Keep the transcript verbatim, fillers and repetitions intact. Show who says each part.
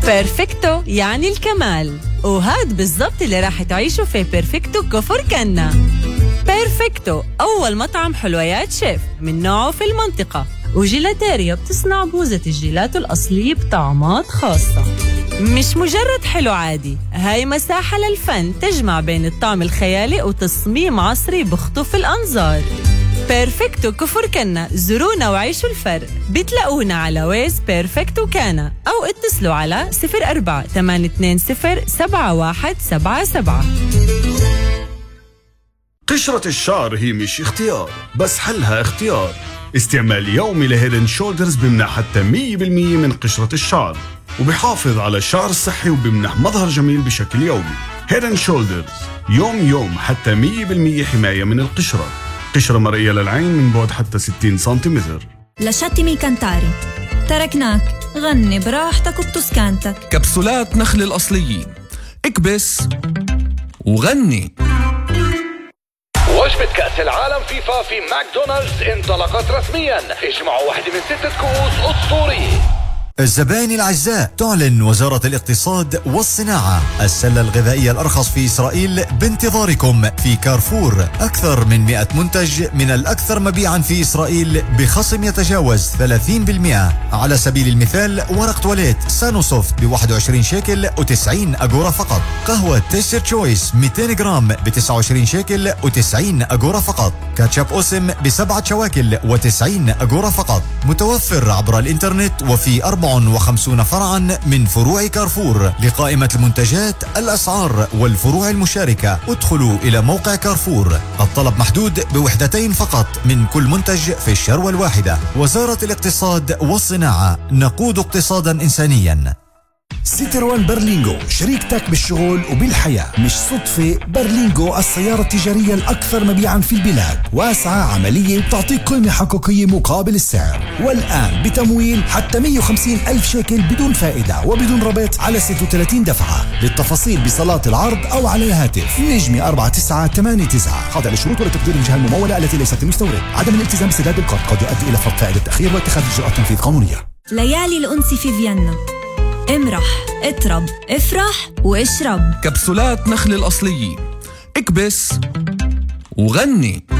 Speaker 1: بيرفكتو يعني الكمال، وهاد بالضبط اللي راح تعيشوا في بيرفكتو كفر كنا. بيرفكتو أول مطعم حلويات شيف من نوعه في المنطقة، وجيلاتيريا بتصنع بوزة الجيلاتو الأصلية بطعمات خاصة. مش مجرد حلو عادي، هاي مساحة للفن تجمع بين الطعم الخيالي وتصميم عصري بخطف الأنظار. بيرفكتو كفر كنا، زورونا وعيشوا الفرق. بتلاقونا على ويز بيرفكتو كانا، أو اتصلوا على صفر أربعة ثمانية اثنين صفر سبعة واحد سبعة سبعة.
Speaker 2: قشرة الشعر هي مش اختيار، بس حلها اختيار. استعمال يومي لهيدن شولدرز بمنح حتى مية بالمية من قشرة الشعر، وبيحافظ على الشعر الصحي وبمنح مظهر جميل بشكل يومي. هيدن شولدرز يوم يوم حتى مية بالمية حماية من القشرة. قشرة مرئية للعين من بعد حتى ستين سنتيمتر.
Speaker 3: لشاتمي كانتاري، تركناك غني براحتك وبتسكانتك.
Speaker 4: كبسولات نخل الأصليين، اكبس وغني.
Speaker 5: وجبة كأس العالم فيفا في ماكدونالدز انطلقت رسميا. اجمعوا واحدة من ستة كؤوس أسطورية.
Speaker 6: الزبائن الأعزاء، تعلن وزارة الاقتصاد والصناعة السلة الغذائية الأرخص في إسرائيل بانتظاركم في كارفور. أكثر من مئة منتج من الأكثر مبيعا في إسرائيل بخصم يتجاوز ثلاثين بالمئة. على سبيل المثال، ورق تواليت سانوسوفت ب واحد وعشرين شيكل وتسعين أجورة فقط. قهوة تيستر تشويس مئتين جرام ب تسعة وعشرين شيكل وتسعين أجورة فقط. كاتشاب أوسم بسبعة شواكل وتسعين أجورة فقط. متوفر عبر الإنترنت وفي أربعة وخمسين فرعا من فروع كارفور. لقائمة المنتجات، الأسعار والفروع المشاركة، ادخلوا إلى موقع كارفور. الطلب محدود بوحدتين فقط من كل منتج في الشروة الواحدة. وزارة الاقتصاد والصناعة، نقود اقتصادا إنسانيا.
Speaker 7: سيتروان برلينغو، شريكتك بالشغل وبالحياة. مش صدفة برلينغو السيارة التجارية الأكثر مبيعا في البلاد، واسعة، عملية، بتعطيك قيمة حقيقية مقابل السعر. والآن بتمويل حتى مئة وخمسين ألف شيكل بدون فائدة وبدون ربط على ستة وثلاثين دفعة. للتفاصيل بصالات العرض أو على الهاتف نجمة أربعة تسعة ثمانية تسعة. خاضع للشروط والتقدير الجهة الممولة التي ليست المستورد. عدم الالتزام بسداد القرض قد يؤدي إلى فرض فائدة تأخير واتخاذ إجراءات تنفيذ قانونية.
Speaker 3: ليالي الأنس في فيينا، امرح، اطرب، افرح واشرب.
Speaker 4: كبسولات نخل الأصليين، اكبس وغني.